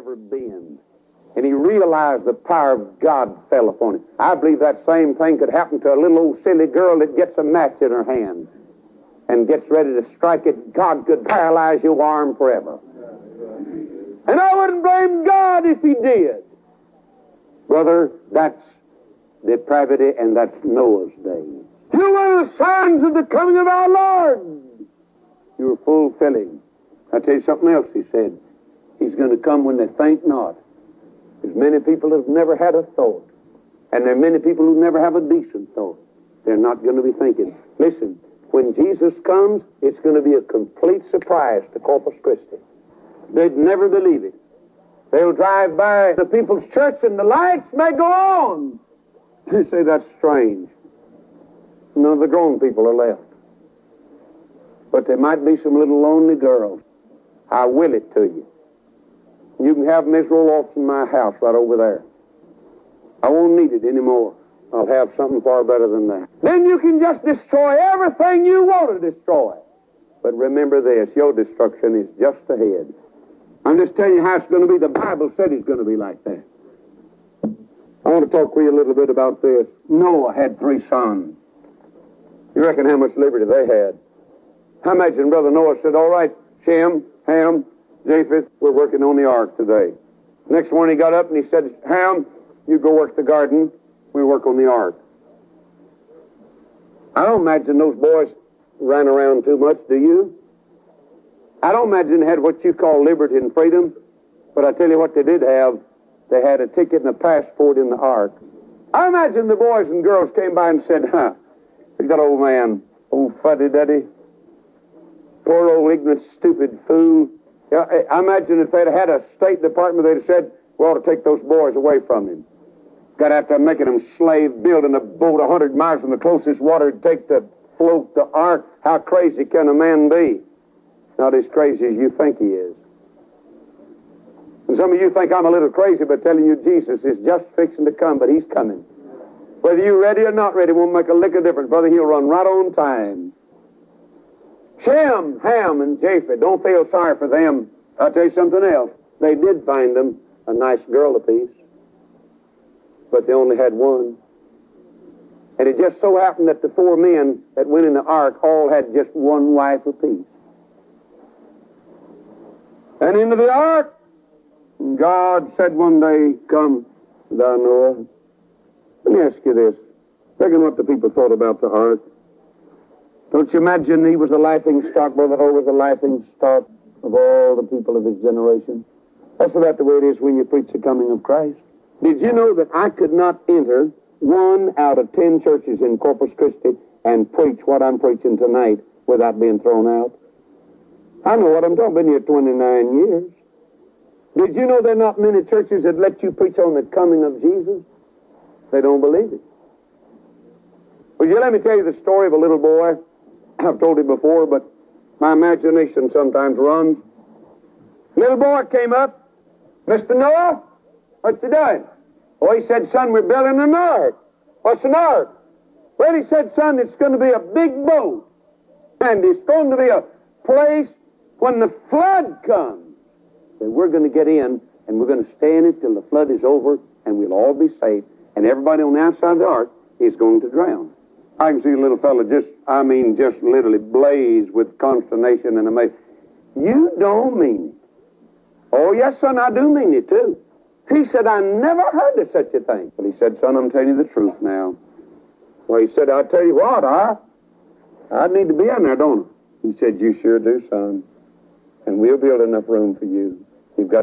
ever been. And he realized the power of God fell upon him. I believe that same thing could happen to a little old silly girl that gets a match in her hand and gets ready to strike it. God could paralyze your arm forever. And I wouldn't blame God if he did. Brother, that's depravity, and that's Noah's day. You are the signs of the coming of our Lord. You are fulfilling. I'll tell you something else he said. He's going to come when they think not. There's many people who've never had a thought. And there are many people who never have a decent thought. They're not going to be thinking. Listen, when Jesus comes, it's going to be a complete surprise to Corpus Christi. They'd never believe it. They'll drive by the people's church and the lights may go on. You say, that's strange. None of the grown people are left. But there might be some little lonely girls. I will it to you. You can have Miss Roloff's in my house right over there. I won't need it anymore. I'll have something far better than that. Then you can just destroy everything you want to destroy. But remember this, your destruction is just ahead. I'm just telling you how it's going to be. The Bible said it's going to be like that. I want to talk with you a little bit about this. Noah had 3 sons. You reckon how much liberty they had? I imagine Brother Noah said, all right, Shem, Ham, Japheth, we're working on the ark today. Next morning he got up and he said, Ham, you go work the garden. We work on the ark. I don't imagine those boys ran around too much, do you? I don't imagine they had what you call liberty and freedom, but I tell you what they did have. They had a ticket and a passport in the ark. I imagine the boys and girls came by and said, look at that old man, old fuddy-duddy, poor old ignorant, stupid fool. Yeah, I imagine if they'd had a State Department, they'd have said, we ought to take those boys away from him. Got after making them slave, building a boat 100 miles from the closest water to take to float the ark. How crazy can a man be? Not as crazy as you think he is. And some of you think I'm a little crazy by telling you Jesus is just fixing to come, but he's coming. Whether you're ready or not ready won't make a lick of difference, brother. He'll run right on time. Shem, Ham, and Japheth, don't feel sorry for them. I'll tell you something else. They did find them a nice girl apiece, but they only had one. And it just so happened that the 4 men that went in the ark all had just one wife apiece. And into the ark, God said one day, come, thou Noah. Let me ask you this. Reckon what the people thought about the ark. Don't you imagine he was the laughing stock, Brother Noah was the laughing stock of all the people of his generation? That's about the way it is when you preach the coming of Christ. Did you know that I could not enter 1 out of 10 churches in Corpus Christi and preach what I'm preaching tonight without being thrown out? I know what I'm talking about. I've been here 29 years. Did you know there are not many churches that let you preach on the coming of Jesus? They don't believe it. Would you let me tell you the story of a little boy? I've told it before, but my imagination sometimes runs. Little boy came up. Mr. Noah, what you doing? Oh, he said, son, we're building an ark. What's an ark? Well, he said, son, it's going to be a big boat. And it's going to be a place when the flood comes. That we're going to get in, and we're going to stay in it till the flood is over, and we'll all be safe. And everybody on the outside of the ark is going to drown. I can see the little fellow just literally blaze with consternation and amazement. You don't mean it. Oh, yes, son, I do mean it, too. He said, I never heard of such a thing. But he said, son, I'm telling you the truth now. Well, he said, I'll tell you what, I need to be in there, don't I? He said, you sure do, son. And we'll build enough room for you. You've got